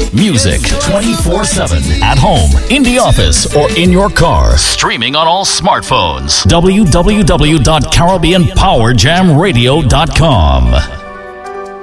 Music 24/7. At home, in the office, or in your car. Streaming on all smartphones. www.CaribbeanPowerJamRadio.com.